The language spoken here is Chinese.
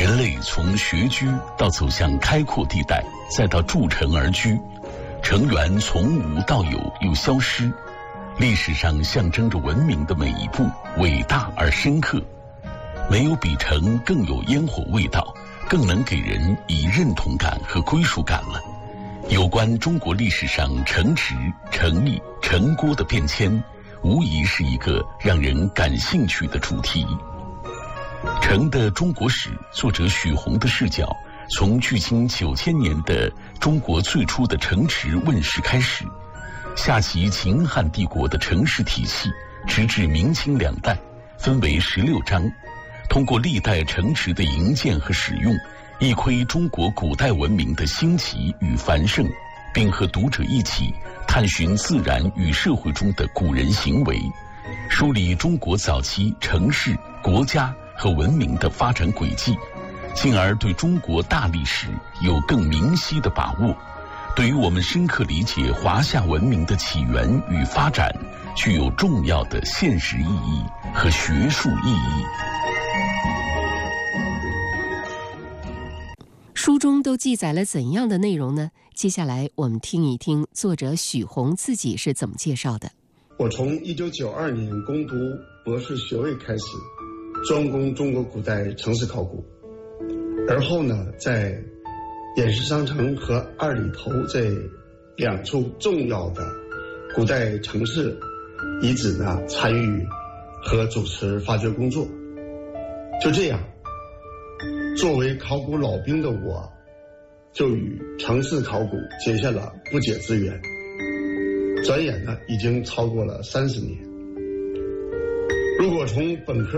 人类从穴居到走向开阔地带，再到筑城而居，城垣从无到有又消失，历史上象征着文明的每一步伟大而深刻。没有比城更有烟火味道，更能给人以认同感和归属感了。有关中国历史上城池、城邑、城郭的变迁，无疑是一个让人感兴趣的主题。城的中国史，作者许宏的视角，从距今9000年的中国最初的城池问世开始，下及秦汉帝国的城市体系，直至明清两代，分为16章，通过历代城池的营建和使用，一窥中国古代文明的兴起与繁盛，并和读者一起探寻自然与社会中的古人行为，梳理中国早期城市、国家和文明的发展轨迹，进而对中国大历史有更明晰的把握，对于我们深刻理解华夏文明的起源与发展，具有重要的现实意义和学术意义。 书中都记载了怎样的内容呢？接下来我们听一听作者许宏自己是怎么介绍的。 我从1992年攻读博士学位开始，专攻中国古代城市考古，而后呢，在偃师商城和二里头这2处重要的古代城市遗址呢，参与和主持发掘工作。就这样，作为考古老兵的我，就与城市考古结下了不解之缘。转眼呢，已经超过了30年。如果从本科